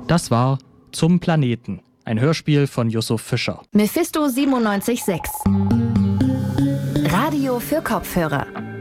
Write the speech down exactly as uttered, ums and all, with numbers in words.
Das war Zum Planeten, ein Hörspiel von Yusuf Fischer. Mephisto siebenundneunzig Komma sechs. Radio für Kopfhörer.